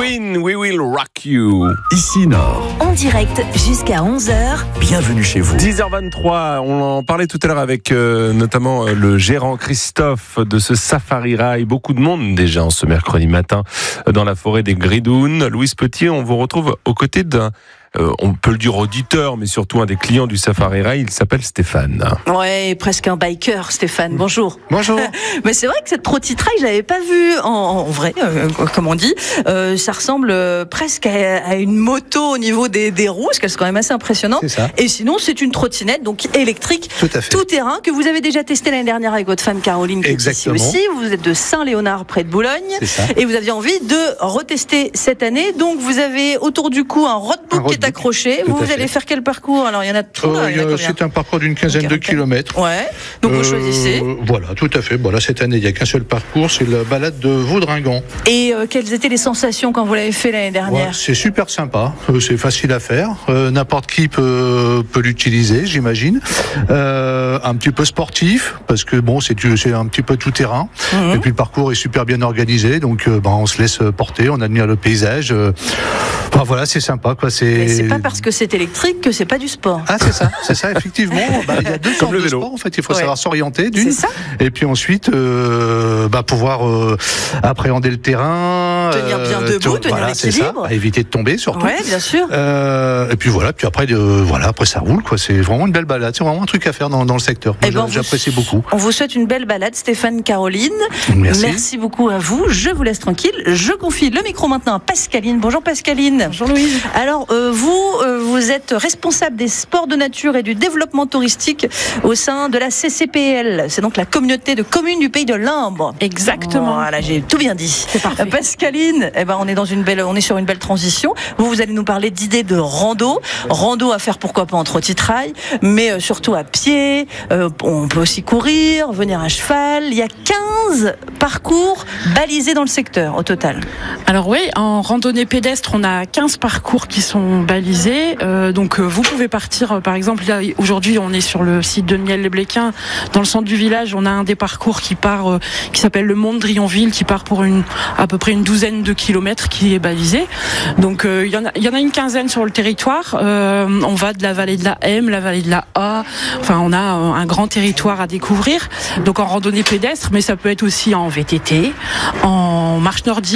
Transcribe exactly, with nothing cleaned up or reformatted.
Queen, We Will Rock You. Ici Nord. En direct jusqu'à onze heures. Bienvenue chez vous. dix heures vingt-trois, on en parlait tout à l'heure avec euh, notamment euh, le gérant Christophe de ce Safari Rail. Beaucoup de monde déjà en ce mercredi matin euh, dans la forêt des Gridounes. Louise Petit, on vous retrouve aux côtés d'un, euh, on peut le dire auditeur, mais surtout un des clients du Safari Rail. Il s'appelle Stéphane. Ouais, presque un biker, Stéphane. Bonjour. Bonjour. Mais c'est vrai que cette petite rail, je l'avais pas vue en, en vrai, euh, comme on dit. Euh, ça ressemble euh, presque à, à une moto au niveau des, des roues, parce qu'elles sont quand même assez impressionnantes. C'est ça. Et sinon, c'est une trottinette, donc électrique, Tout à fait. tout terrain, que vous avez déjà testé l'année dernière avec votre femme Caroline, qui est ici Exactement. aussi. Vous êtes de Saint-Léonard, près de Boulogne. C'est ça. Et vous aviez envie de retester cette année. Donc, vous avez autour du cou un roadbook, Un roadbook, qui est accroché. tout Vous, à vous allez fait. faire quel parcours? Alors, il y en a tout. Euh, là, il y en a combien c'est un parcours d'une quinzaine de kilomètres. Ouais. Donc, vous Euh, choisissez. Voilà, tout à fait. Voilà, cette année, il n'y a qu'un seul parcours, c'est la balade de Vaudringan. Et euh, quelles étaient les sensations quand vous l'avez fait l'année dernière? Ouais, c'est super sympa, euh, c'est facile à faire. Euh, n'importe qui peut, peut l'utiliser, j'imagine. Euh, un petit peu sportif, parce que bon, c'est, c'est un petit peu tout terrain. Mhm. Et puis le parcours est super bien organisé, donc euh, ben, on se laisse porter, on admire le paysage. Euh, enfin, voilà, c'est sympa, quoi. C'est... Mais c'est pas parce que c'est électrique que c'est pas du sport. Ah, c'est ça, c'est ça, effectivement. Bah, il y a deux sortes le de vélo. sport, en fait. Il faut Ouais. savoir s'orienter, d'une. C'est ça. Et puis ensuite, euh, bah, pouvoir euh, appréhender le terrain. Tenir bien debout, tour- tenir voilà, c'est l'équilibre. ça, à éviter de tomber, surtout. Ouais, bien sûr. Euh, et puis voilà, puis après, euh, voilà, après ça roule, quoi. C'est vraiment une belle balade. C'est vraiment un truc à faire dans, dans le secteur. Moi, Eh ben, j'a- vous- j'apprécie beaucoup. On vous souhaite une belle balade, Stéphane, Caroline. Merci. beaucoup à vous. Je vous laisse tranquille. Je confie le micro maintenant à Pascaline. Bonjour Pascaline. Bonjour Louise. Alors, euh, vous, euh, vous êtes responsable des sports de nature et du développement touristique au sein de la C C P L. C'est donc la communauté de communes du pays de l'Imbre. Exactement. Voilà, j'ai tout bien dit. C'est parfait. Euh, Pascaline, eh ben, on est dans une belle, on est sur une belle transition. Vous, vous allez nous parler d'idées de rando. Rando à faire pourquoi pas en trottitrail, mais euh, surtout à pied. Euh, on peut aussi courir, venir à cheval. Il y a quinze parcours balisés dans le secteur au total. Alors oui, en randonnée pédestre, on a quinze parcours qui sont balisés. Euh, donc euh, vous pouvez partir, euh, par exemple, là, aujourd'hui on est sur le site de Niel-les-Bléquins. Dans le centre du village, on a un des parcours qui part, euh, qui s'appelle le Mont de Drionville, qui part pour une, à peu près une douzaine de kilomètres, qui est balisé. Donc euh, il y en a, il y en a une quinzaine sur le territoire. Euh, on va de la vallée de la M, la vallée de la A. Enfin, on a euh, un grand territoire à découvrir. Donc en randonnée pédestre, mais ça peut être aussi en V T T, en marche nordique.